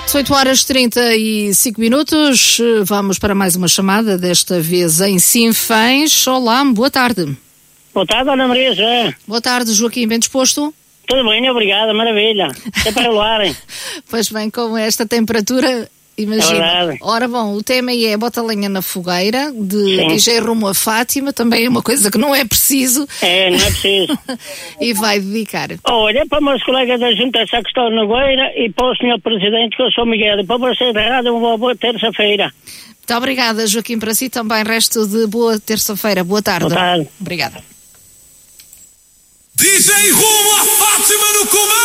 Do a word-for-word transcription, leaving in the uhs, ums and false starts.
oito horas e trinta e cinco minutos, vamos para mais uma chamada, desta vez em Sinfãs. Olá, boa tarde. Boa tarde, Ana Maria José. Boa tarde, Joaquim, bem disposto? Tudo bem, obrigada, maravilha. É para rolarem. Pois bem, com esta temperatura, imagina. É. Ora bom, o tema é bota lenha na fogueira, de D J rumo a Fátima, também é uma coisa que não é preciso. É, não é preciso. E vai dedicar. Olha, para meus colegas da Junta Sá que estão na Nogueira e para o senhor Presidente, que eu sou Miguel, e para você da rádio, uma boa terça-feira. Muito obrigada, Joaquim, para si também, resto de boa terça-feira. Boa tarde. Boa tarde. Obrigada. D J rumo a Fátima no comando.